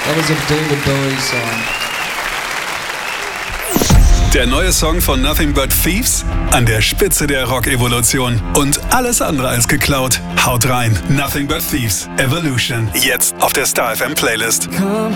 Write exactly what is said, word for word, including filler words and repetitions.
That was a David Bowie song. Der neue Song von Nothing But Thieves? An der Spitze der Rock-Evolution. Und alles andere als geklaut. Haut rein. Nothing But Thieves. Evolution. Jetzt auf der Star F M Playlist. Come